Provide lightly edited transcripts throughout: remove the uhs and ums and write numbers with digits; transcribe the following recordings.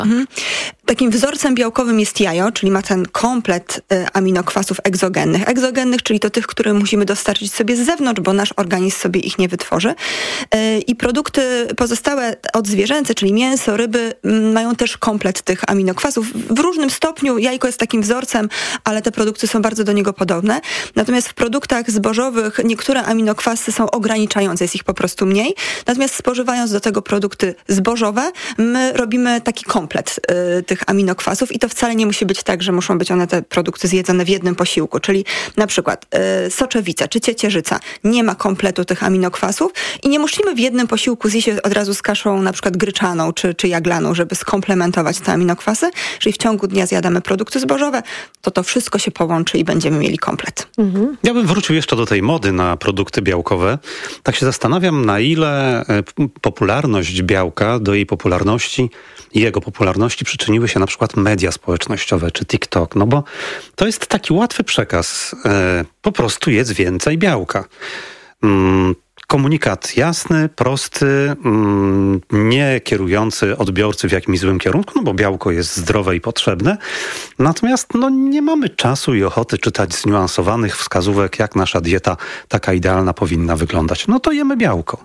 Takim wzorcem białkowym jest jajo, czyli ma ten komplet aminokwasów egzogennych, czyli to tych, które musimy dostarczyć sobie z zewnątrz, bo nasz organizm sobie ich nie wytworzy. I produkty pozostałe odzwierzęce, czyli mięso, ryby, mają też komplet tych aminokwasów. W różnym stopniu jajko jest takim wzorcem, ale te produkty są bardzo do niego podobne. Natomiast w produktach zbożowych niektóre aminokwasy są ograniczające, jest ich po prostu mniej. Natomiast spożywając do tego produkty zbożowe, my robimy taki komplet tych aminokwasów i to wcale nie musi być tak, że muszą być one, te produkty, zjedzone w jednym posiłku. Czyli na przykład soczewica czy ciecierzyca nie ma kompletu tych aminokwasów i nie musimy w jednym posiłku zjeść od razu z kaszą na przykład gryczaną czy jaglaną, żeby skomplementować te aminokwasy. Jeżeli w ciągu dnia zjadamy produkty zbożowe, to wszystko się połączy i będziemy mieli komplet. Ja bym wrócił jeszcze do tej mody na produkty białkowe. Tak się zastanawiam, na ile popularność białka, do jej popularności i jego popularności przyczyniły się na przykład media społecznościowe czy TikTok. No bo to jest taki łatwy przekaz. Po prostu jedz więcej białka. Komunikat jasny, prosty, nie kierujący odbiorcy w jakimś złym kierunku, no bo białko jest zdrowe i potrzebne. Natomiast nie mamy czasu i ochoty czytać zniuansowanych wskazówek, jak nasza dieta taka idealna powinna wyglądać. No to jemy białko.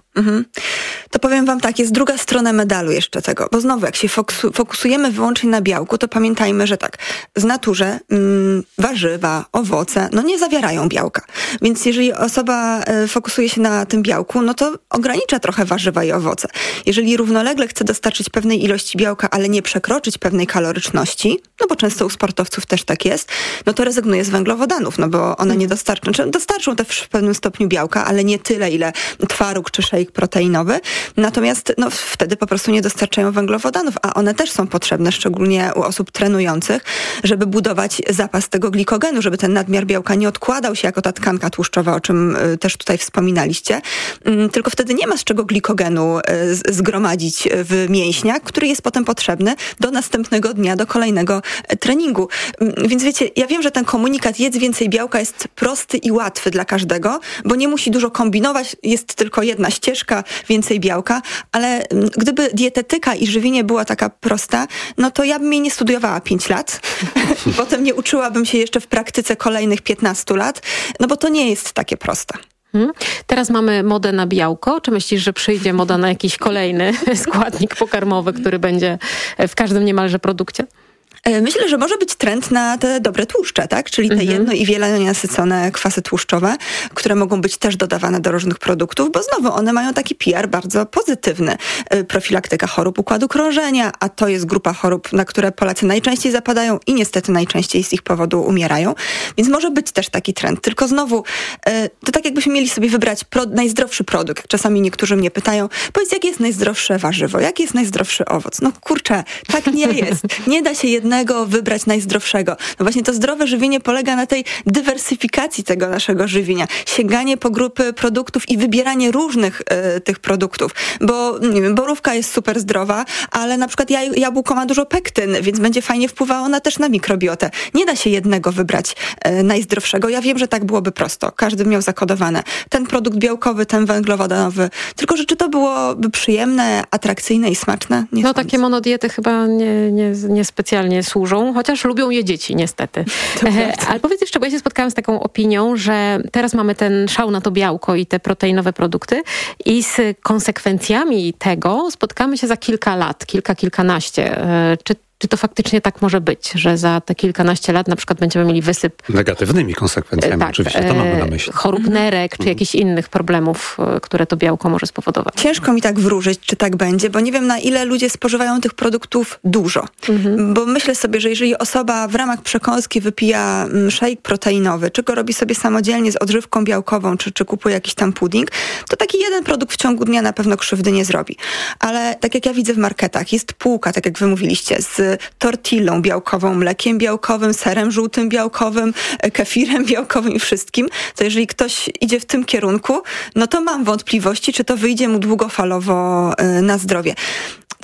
To powiem wam tak, jest druga strona medalu jeszcze tego, bo znowu jak się fokusujemy wyłącznie na białku, to pamiętajmy, że tak, w naturze warzywa, owoce, nie zawierają białka. Więc jeżeli osoba fokusuje się na tym białku, no to ogranicza trochę warzywa i owoce. Jeżeli równolegle chce dostarczyć pewnej ilości białka, ale nie przekroczyć pewnej kaloryczności, no bo często u sportowców też tak jest, no to rezygnuje z węglowodanów, no bo one nie dostarczą też w pewnym stopniu białka, ale nie tyle, ile twaróg czy szejk proteinowy. Natomiast wtedy po prostu nie dostarczają węglowodanów, a one też są potrzebne, szczególnie u osób trenujących, żeby budować zapas tego glikogenu, żeby ten nadmiar białka nie odkładał się jako ta tkanka tłuszczowa, o czym też tutaj wspominaliście. Tylko wtedy nie ma z czego glikogenu zgromadzić w mięśniach, który jest potem potrzebny do następnego dnia, do kolejnego treningu. Więc wiecie, ja wiem, że ten komunikat jedz więcej białka jest prosty i łatwy dla każdego, bo nie musi dużo kombinować, jest tylko jedna ścieżka, więcej białka, ale gdyby dietetyka i żywienie była taka prosta, no to ja bym jej nie studiowała 5 lat. Potem nie uczyłabym się jeszcze w praktyce kolejnych 15 lat, no bo to nie jest takie proste. Teraz mamy modę na białko. Czy myślisz, że przyjdzie moda na jakiś kolejny składnik pokarmowy, który będzie w każdym niemalże produkcie? Myślę, że może być trend na te dobre tłuszcze, tak? Czyli te jedno- i wielonienasycone kwasy tłuszczowe, które mogą być też dodawane do różnych produktów, bo znowu one mają taki PR bardzo pozytywny. Profilaktyka chorób układu krążenia, a to jest grupa chorób, na które Polacy najczęściej zapadają i niestety najczęściej z ich powodu umierają. Więc może być też taki trend. Tylko znowu, to tak jakbyśmy mieli sobie wybrać najzdrowszy produkt. Czasami niektórzy mnie pytają, powiedz, jakie jest najzdrowsze warzywo, jaki jest najzdrowszy owoc? No kurczę, tak nie jest. Nie da się jednego wybrać najzdrowszego. No właśnie to zdrowe żywienie polega na tej dywersyfikacji tego naszego żywienia. Sięganie po grupy produktów i wybieranie różnych tych produktów. Bo nie wiem, borówka jest super zdrowa, ale na przykład jabłko ma dużo pektyn, więc będzie fajnie wpływało też na mikrobiotę. Nie da się jednego wybrać najzdrowszego. Ja wiem, że tak byłoby prosto. Każdy miał zakodowane. Ten produkt białkowy, ten węglowodanowy. Tylko, że czy to byłoby przyjemne, atrakcyjne i smaczne? Nie takie monodiety chyba nie specjalnie służą, chociaż lubią je dzieci, niestety. Ale powiedz jeszcze, bo ja się spotkałam z taką opinią, że teraz mamy ten szał na to białko i te proteinowe produkty i z konsekwencjami tego spotkamy się za kilka lat, kilkanaście. Czy to faktycznie tak może być, że za te kilkanaście lat na przykład będziemy mieli wysyp... Negatywnymi konsekwencjami, oczywiście, to mamy na myśli. Chorób nerek, czy jakichś innych problemów, które to białko może spowodować. Ciężko mi tak wróżyć, czy tak będzie, bo nie wiem, na ile ludzie spożywają tych produktów dużo. Bo myślę sobie, że jeżeli osoba w ramach przekąski wypija shake proteinowy, czy go robi sobie samodzielnie z odżywką białkową, czy kupuje jakiś tam pudding, to taki jeden produkt w ciągu dnia na pewno krzywdy nie zrobi. Ale tak jak ja widzę w marketach, jest półka, tak jak wy mówiliście, z tortillą białkową, mlekiem białkowym, serem żółtym białkowym, kefirem białkowym i wszystkim, to jeżeli ktoś idzie w tym kierunku, no to mam wątpliwości, czy to wyjdzie mu długofalowo na zdrowie.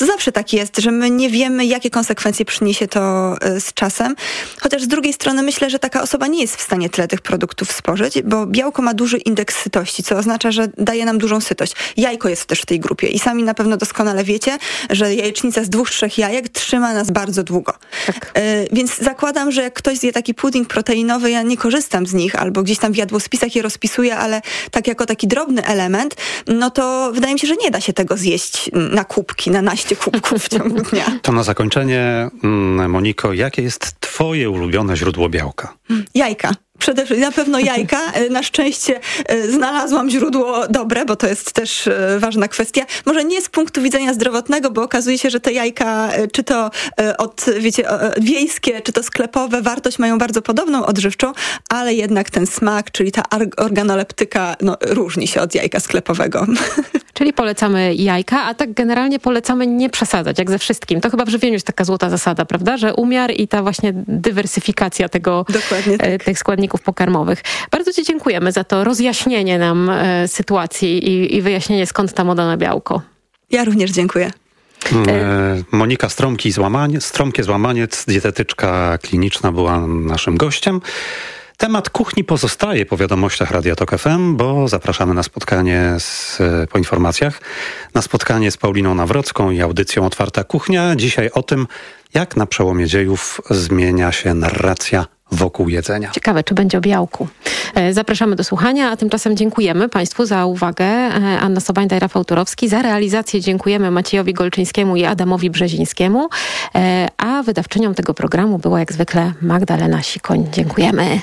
to zawsze tak jest, że my nie wiemy, jakie konsekwencje przyniesie to z czasem. Chociaż z drugiej strony myślę, że taka osoba nie jest w stanie tyle tych produktów spożyć, bo białko ma duży indeks sytości, co oznacza, że daje nam dużą sytość. Jajko jest też w tej grupie i sami na pewno doskonale wiecie, że jajecznica z 2-3 jajek trzyma nas bardzo długo. Tak. Więc zakładam, że jak ktoś zje taki pudding proteinowy, ja nie korzystam z nich, albo gdzieś tam w jadłospisach je rozpisuję, ale tak jako taki drobny element, no to wydaje mi się, że nie da się tego zjeść na kubki, na naście kubków w ciągu dnia. To na zakończenie, Moniko, jakie jest twoje ulubione źródło białka? Jajka. Przede wszystkim na pewno jajka. Na szczęście znalazłam źródło dobre, bo to jest też ważna kwestia. Może nie z punktu widzenia zdrowotnego, bo okazuje się, że te jajka, czy to wiejskie, czy to sklepowe, wartość mają bardzo podobną odżywczą, ale jednak ten smak, czyli ta organoleptyka, różni się od jajka sklepowego. Czyli polecamy jajka, a tak generalnie polecamy nie przesadzać, jak ze wszystkim. To chyba w żywieniu jest taka złota zasada, prawda? Że umiar i ta właśnie dywersyfikacja tych składników pokarmowych. Bardzo ci dziękujemy za to rozjaśnienie nam sytuacji i wyjaśnienie, skąd ta moda na białko. Ja również dziękuję. Monika Strąmkie-Złamaniec, dietetyczka kliniczna, była naszym gościem. Temat kuchni pozostaje po wiadomościach Radia Tok FM, bo zapraszamy na spotkanie po informacjach, na spotkanie z Pauliną Nawrocką i audycją Otwarta Kuchnia. Dzisiaj o tym, jak na przełomie dziejów zmienia się narracja wokół jedzenia. Ciekawe, czy będzie o białku. Zapraszamy do słuchania, a tymczasem dziękujemy Państwu za uwagę. Anna Sobańda i Rafał Turowski. Za realizację dziękujemy Maciejowi Golczyńskiemu i Adamowi Brzezińskiemu. A wydawczynią tego programu była jak zwykle Magdalena Sikoń. Dziękujemy.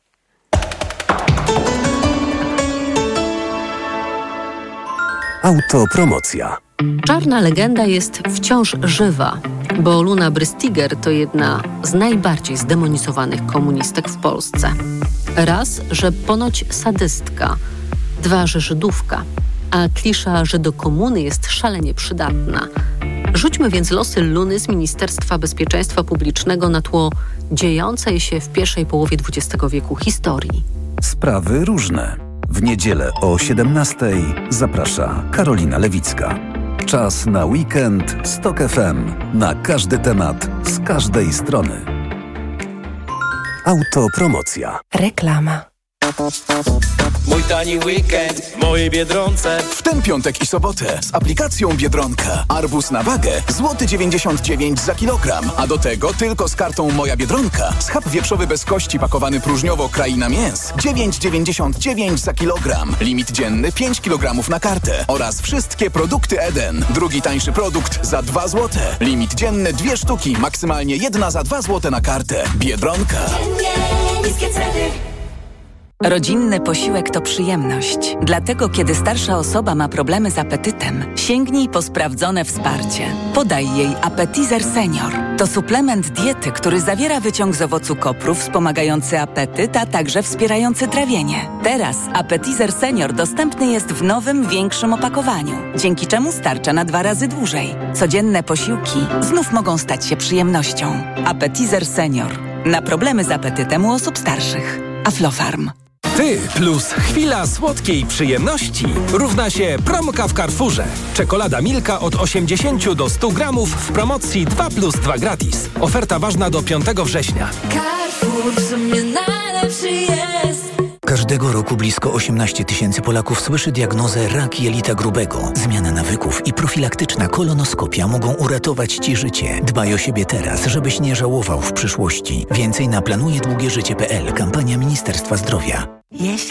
Autopromocja. Czarna legenda jest wciąż żywa, bo Luna Brystiger to jedna z najbardziej zdemonizowanych komunistek w Polsce. Raz, że ponoć sadystka, 2, że Żydówka, a klisza, że do komuny jest szalenie przydatna. Rzućmy więc losy Luny z Ministerstwa Bezpieczeństwa Publicznego na tło dziejącej się w pierwszej połowie XX wieku historii. Sprawy różne. W niedzielę o 17:00 zaprasza Karolina Lewicka. Czas na weekend z Tok FM. Na każdy temat, z każdej strony. Autopromocja. Reklama. Mój tani weekend w mojej Biedronce. W ten piątek i sobotę z aplikacją Biedronka. Arbuz na wagę złoty 99 za kilogram. A do tego tylko z kartą Moja Biedronka. Schab wieprzowy bez kości pakowany próżniowo Kraina Mięs 9,99 za kilogram. Limit dzienny 5 kg na kartę. Oraz wszystkie produkty Eden. Drugi tańszy produkt za 2 zł. Limit dzienny 2 sztuki. Maksymalnie 1 za 2 zł na kartę. Biedronka. Niskie ceny. Rodzinny posiłek to przyjemność. Dlatego, kiedy starsza osoba ma problemy z apetytem, sięgnij po sprawdzone wsparcie. Podaj jej Appetizer Senior. To suplement diety, który zawiera wyciąg z owocu kopru wspomagający apetyt, a także wspierający trawienie. Teraz Appetizer Senior dostępny jest w nowym, większym opakowaniu, dzięki czemu starcza na 2 razy dłużej. Codzienne posiłki znów mogą stać się przyjemnością. Appetizer Senior. Na problemy z apetytem u osób starszych. Aflofarm. Ty plus chwila słodkiej przyjemności równa się promka w Carrefourze. Czekolada Milka od 80 do 100 gramów w promocji 2+2 gratis. Oferta ważna do 5 września. Carrefour w sumie najlepszy jest. Każdego roku blisko 18 000 Polaków słyszy diagnozę rak jelita grubego. Zmiana nawyków i profilaktyczna kolonoskopia mogą uratować Ci życie. Dbaj o siebie teraz, żebyś nie żałował w przyszłości. Więcej na planujedługieżycie.pl. Kampania Ministerstwa Zdrowia. Jeśli